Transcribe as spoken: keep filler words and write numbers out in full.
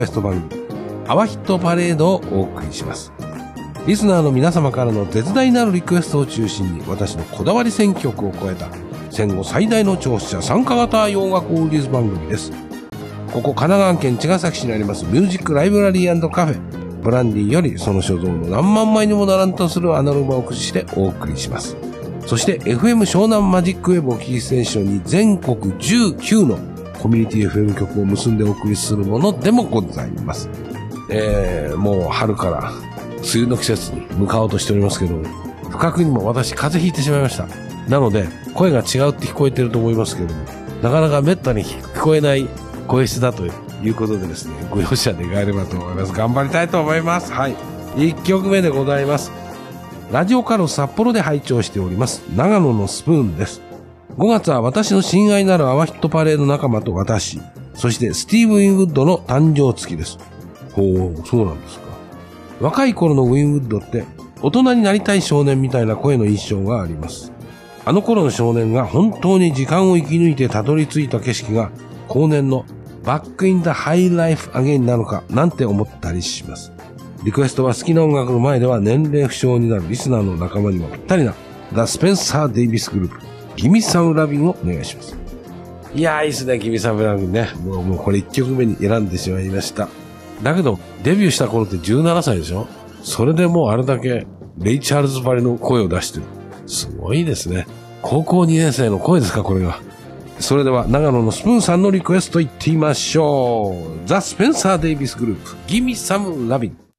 ベスト番組、アワヒットパレードをお送りします。リスナーの皆様からの絶大なるリクエストを中心に、私のこだわり選曲を超えた戦後最大の聴取者参加型洋楽オーディーズ番組です。ここ神奈川県茅ヶ崎市にありますミュージックライブラリー&カフェブランディより、その所蔵の何万枚にもならんとするアナログを駆使してお送りします。そして エフエム 湘南マジックウェブをキーステーションに全国じゅうきゅうのコミュニティ エフエム 局を結んでお送りするものでもございます。えー、もう春から梅雨の季節に向かおうとしておりますけど、不覚にも私風邪ひいてしまいました。なので声が違うって聞こえてると思いますけども、なかなかめったに聞こえない声質だということでですね、ご容赦願えればと思います。頑張りたいと思います。はい。いっきょくめでございます。ラジオカロ札幌で拝聴しております。長野のスプーンです。ごがつは私の親愛なるアワヒットパレード仲間と私、そしてスティーブ・ウィンウッドの誕生月です。ほう、そうなんですか。若い頃のウィンウッドって大人になりたい少年みたいな声の印象があります。あの頃の少年が本当に時間を生き抜いてたどり着いた景色が後年のバックインザハイライフアゲインなのかなんて思ったりします。リクエストは好きな音楽の前では年齢不詳になるリスナーの仲間にもぴったりなザ・スペンサー・デイビスグループギミサム・ラビンをお願いします。いやーいいっすね、ギミサム・ラビンね。もうもうこれいっきょくめに選んでしまいました。だけどデビューした頃ってじゅうななさいでしょ。それでもうあれだけレイ・チャールズばりの声を出してる。すごいですね。高校にねん生の声ですか、これが。それでは長野のスプーンさんのリクエストいってみましょう。ザ・スペンサー・デイビスグループギミサム・ラビン。